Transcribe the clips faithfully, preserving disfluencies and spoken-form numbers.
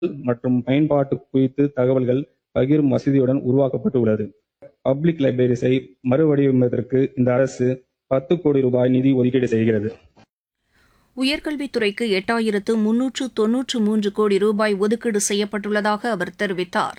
மற்றும் பயன்பாட்டு குறித்து தகவல்கள் பகிரும் வசதியுடன் உருவாக்கப்பட்டுள்ளது. பப்ளிக் லைப்ரரிஸை மறுவடிவமைப்பதற்கு இந்த அரசு பத்து கோடி ரூபாய் நிதி ஒதுக்கீடு செய்கிறது. உயர்கல்வித்துறைக்கு எட்டாயிரத்து முன்னூற்று தொன்னூற்று மூன்று கோடி ரூபாய் ஒதுக்கீடு செய்யப்பட்டுள்ளதாக அவர் தெரிவித்தார்.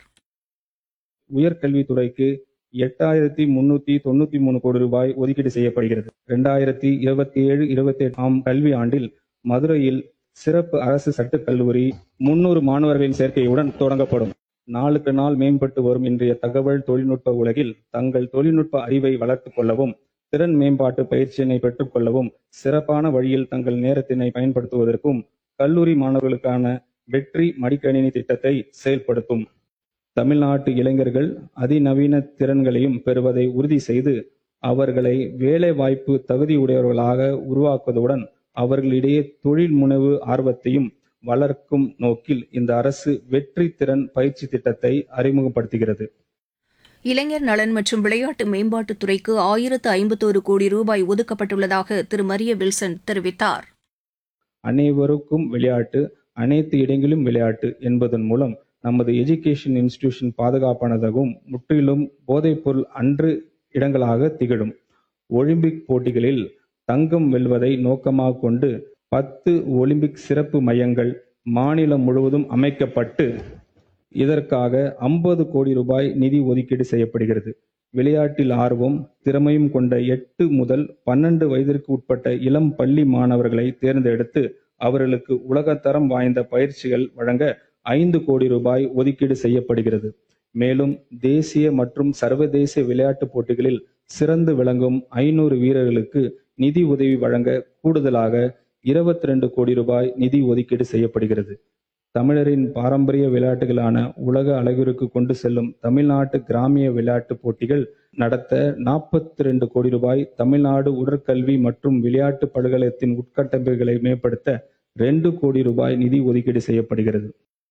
உயர்கல்வித்துறைக்கு எட்டாயிரத்தி முன்னூத்தி தொண்ணூத்தி மூணு கோடி ரூபாய் ஒதுக்கீடு செய்யப்படுகிறது. இரண்டாயிரத்தி இருபத்தி ஏழு இருபத்தி எட்டாம் கல்வி ஆண்டில் மதுரையில் சிறப்பு அரசு சட்டக் கல்லூரி முன்னூறு மாணவர்களின் சேர்க்கையுடன் தொடங்கப்படும். நாளுக்கு நாள் மேம்பட்டு வரும் இன்றைய தகவல் தொழில்நுட்ப உலகில் தங்கள் தொழில்நுட்ப அறிவை வளர்த்துக் கொள்ளவும், திறன் மேம்பாட்டு பயிற்சியினை பெற்றுக் கொள்ளவும், சிறப்பான வழியில் தங்கள் நேரத்தினை பயன்படுத்துவதற்கும் கல்லூரி மாணவர்களுக்கான வெற்றி மடிக்கணினி திட்டத்தை செயல்படுத்தும். தமிழ்நாட்டு இளைஞர்கள் அதிநவீன திறன்களையும் பெறுவதை உறுதி செய்து அவர்களை வேலை வாய்ப்பு தகுதியுடையவர்களாக உருவாக்குவதுடன் அவர்களிடையே தொழில் முனைவு ஆர்வத்தையும் வளர்க்கும் நோக்கில் இந்த அரசு வெற்றி திறன் பயிற்சி திட்டத்தை அறிமுகப்படுத்துகிறது. இளைஞர் நலன் மற்றும் விளையாட்டு மேம்பாட்டுத் துறைக்கு ஆயிரத்து ஐம்பத்தோரு கோடி ரூபாய் ஒதுக்கப்பட்டுள்ளதாக திரு மரிய வில்சன் தெரிவித்தார். அனைவருக்கும் விளையாட்டு, அனைத்து இடங்களிலும் விளையாட்டு என்பதன் மூலம் நமது எஜுகேஷன் இன்ஸ்டிடியூஷன் பாதுகாப்பானதாகவும் முற்றிலும் போதைப்பொருள் அன்று இடங்களாக திகழும். ஒலிம்பிக் போட்டிகளில் தங்கம் வெல்வதை நோக்கமாக கொண்டு பத்து ஒலிம்பிக் சிறப்பு மையங்கள் மாநிலம் முழுவதும் அமைக்கப்பட்டு இதற்காக ஐம்பது கோடி ரூபாய் நிதி ஒதுக்கீடு செய்யப்படுகிறது. விளையாட்டில் ஆர்வம் திறமையும் கொண்ட எட்டு முதல் பன்னெண்டு வயதிற்கு உட்பட்ட இளம் பள்ளி மாணவர்களை தேர்ந்தெடுத்து அவர்களுக்கு உலகத்தரம் வாய்ந்த பயிற்சிகள் வழங்க ஐந்து கோடி ரூபாய் ஒதுக்கீடு செய்யப்படுகிறது. மேலும் தேசிய மற்றும் சர்வதேச விளையாட்டுப் போட்டிகளில் சிறந்து விளங்கும் ஐநூறு வீரர்களுக்கு நிதி உதவி வழங்க கூடுதலாக இருபத்தி ரெண்டு கோடி ரூபாய் நிதி ஒதுக்கீடு செய்யப்படுகிறது. தமிழரின் பாரம்பரிய விளையாட்டுகளான உலக அளவிற்கு கொண்டு செல்லும் தமிழ்நாட்டு கிராமிய விளையாட்டு போட்டிகள் நடத்த நாற்பத்தி ரெண்டு கோடி ரூபாய், தமிழ்நாடு உடற்கல்வி மற்றும் விளையாட்டு பல்கலைக்கழகத்தின் உட்கட்டமைப்புகளை மேம்படுத்த ரெண்டு கோடி ரூபாய் நிதி ஒதுக்கீடு செய்யப்படுகிறது.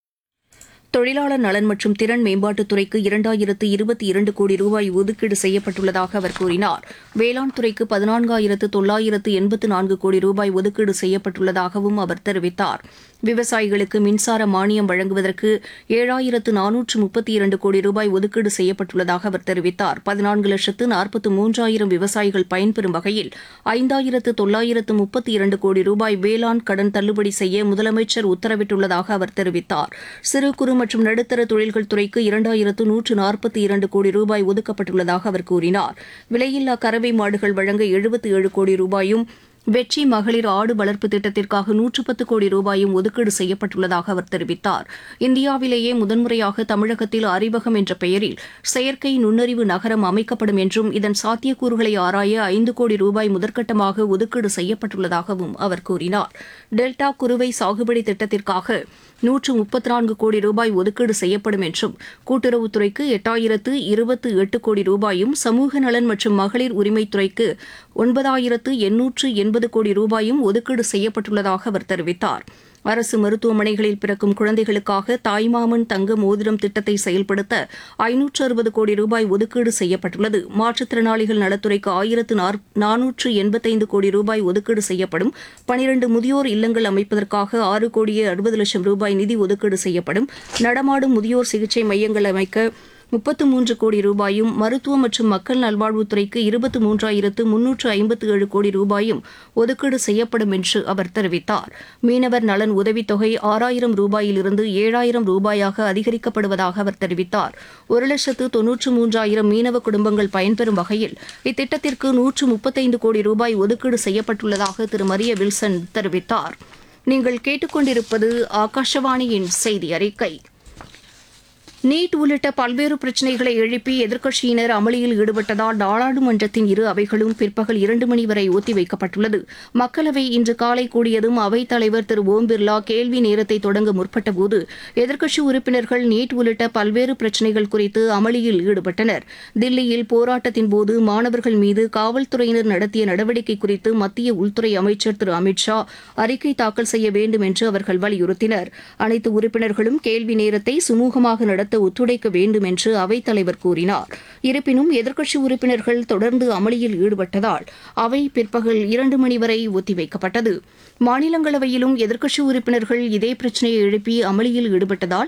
தொழிலாளர் நலன் மற்றும் திறன் மேம்பாட்டுத் துறைக்கு இரண்டாயிரத்து இருபத்தி இரண்டு கோடி ரூபாய் ஒதுக்கீடு செய்யப்பட்டுள்ளதாக அவர் கூறினார். வேளாண் துறைக்கு பதினான்காயிரத்து தொள்ளாயிரத்து எண்பத்து நான்கு கோடி ரூபாய் ஒதுக்கீடு செய்யப்பட்டுள்ளதாகவும் அவர் தெரிவித்தார். விவசாயிகளுக்கு மின்சார மானியம் வழங்குவதற்கு ஏழாயிரத்து நானூற்று முப்பத்தி இரண்டு கோடி ரூபாய் ஒதுக்கீடு செய்யப்பட்டுள்ளதாக அவர் தெரிவித்தார். பதினான்கு லட்சத்து நாற்பத்து மூன்றாயிரம் விவசாயிகள் பயன்பெறும் வகையில் ஐந்தாயிரத்து தொள்ளாயிரத்து முப்பத்தி இரண்டு கோடி ரூபாய் வேளாண் கடன் தள்ளுபடி செய்ய முதலமைச்சர் உத்தரவிட்டுள்ளதாக அவர் தெரிவித்தார். சிறு குறு மற்றும் நடுத்தர தொழில்கள் துறைக்கு இரண்டாயிரத்து நூற்று நாற்பத்தி இரண்டு கோடி ரூபாய் ஒதுக்கப்பட்டுள்ளதாக அவர் கூறினார். விலையில்லா கறவை மாடுகள் வழங்க எழுபத்தி ஏழு கோடி ரூபாயும், வெற்றி மகளிர் ஆடு வளர்ப்பு திட்டத்திற்காக நூற்று பத்து கோடி ரூபாயும் ஒதுக்கீடு செய்யப்பட்டுள்ளதாக அவர் தெரிவித்தார். இந்தியாவிலேயே முதன்முறையாக தமிழகத்தில் அறிவகம் என்ற பெயரில் செயற்கை நுண்ணறிவு நகரம் அமைக்கப்படும் என்றும் இதன் சாத்தியக்கூறுகளை ஆராய ஐந்து கோடி ரூபாய் முதற்கட்டமாக ஒதுக்கீடு செய்யப்பட்டுள்ளதாகவும் அவர் கூறினார். டெல்டா குறுவை சாகுபடி திட்டத்திற்காக நூற்று முப்பத்தி நான்கு கோடி ரூபாய் ஒதுக்கீடு செய்யப்படும் என்றும், கூட்டுறவுத்துறைக்கு எட்டாயிரத்து இருபத்து எட்டு கோடி ரூபாயும், சமூக நலன் மற்றும் மகளிர் உரிமைத்துறைக்கு ஒன்பதாயிரத்து எண்ணூற்று எண்பது கோடி ரூபாயும் ஒதுக்கீடு செய்யப்பட்டுள்ளதாக அவர் தெரிவித்தார். அரசு மருத்துவமனைகளில் பிறக்கும் குழந்தைகளுக்காக தாய்மாமன் தங்க மோதிரம் திட்டத்தை செயல்படுத்த ஐநூற்று அறுபது கோடி ரூபாய் ஒதுக்கீடு செய்யப்பட்டுள்ளது. மாற்றுத்திறனாளிகள் நலத்துறைக்கு ஆயிரத்து நானூற்று எண்பத்தைந்து கோடி ரூபாய் ஒதுக்கீடு செய்யப்படும். பனிரண்டு முதியோர் இல்லங்கள் அமைப்பதற்காக ஆறு கோடியே அறுபது லட்சம் ரூபாய் நிதி ஒதுக்கீடு செய்யப்படும். நடமாடும் முதியோர் சிகிச்சை மையங்கள் அமைக்க முப்பத்து மூன்று கோடி ரூபாயும், மருத்துவ மற்றும் மக்கள் நல்வாழ்வுத்துறைக்கு இருபத்தி மூன்றாயிரத்து முன்னூற்று ஐம்பத்தி ஏழு கோடி ரூபாயும் ஒதுக்கீடு செய்யப்படும் என்று அவர் தெரிவித்தார். மீனவர் நலன் உதவித்தொகை ஆறாயிரம் ரூபாயிலிருந்து ஏழாயிரம் ரூபாயாக அதிகரிக்கப்படுவதாக அவர் தெரிவித்தார். ஒரு லட்சத்து தொன்னூற்று மூன்றாயிரம் மீனவ குடும்பங்கள் பயன்பெறும் வகையில் இத்திட்டத்திற்கு நூற்று முப்பத்தைந்து கோடி ரூபாய் ஒதுக்கீடு செய்யப்பட்டுள்ளதாக திரு மரிய வில்சன் தெரிவித்தார். நீங்கள் கேட்டுக்கொண்டிருப்பது ஆகாஷவாணியின் செய்தி அறிக்கை. நீட் உள்ளிட்ட பல்வேறு பிரச்சினைகளை எழுப்பி எதிர்க்கட்சியினர் அமளியில் ஈடுபட்டதால் நாடாளுமன்றத்தின் இரு அவைகளும் பிற்பகல் இரண்டு மணி வரை ஒத்திவைக்கப்பட்டுள்ளது. மக்களவை இன்று காலை கூடியதும் அவைத் தலைவர் திரு ஓம் பிர்லா கேள்வி நேரத்தை தொடங்க முற்பட்டபோது எதிர்க்கட்சி உறுப்பினர்கள் நீட் உள்ளிட்ட பல்வேறு பிரச்சினைகள் குறித்து அமளியில் ஈடுபட்டனர். தில்லியில் போராட்டத்தின்போது மாணவர்கள் மீது காவல்துறையினர் நடத்திய நடவடிக்கை குறித்து மத்திய உள்துறை அமைச்சர் திரு அமித் ஷா அறிக்கை தாக்கல் செய்ய வேண்டும் என்று அவர்கள் வலியுறுத்தினர். அனைத்து உறுப்பினர்களும் கேள்வி நேரத்தை சுமூகமாக நடத்த ஒத்துழைக்க வேண்டும் என்று அவைத் தலைவர் கூறினார். இருப்பினும் எதிர்க்கட்சி உறுப்பினர்கள் தொடர்ந்து அமளியில் ஈடுபட்டதால் அவை பிற்பகல் இரண்டு மணி வரை ஒத்திவைக்கப்பட்டது. மாநிலங்களவையிலும் எதிர்க்கட்சி உறுப்பினர்கள் இதே பிரச்சினையை எழுப்பி அமளியில் ஈடுபட்டதால்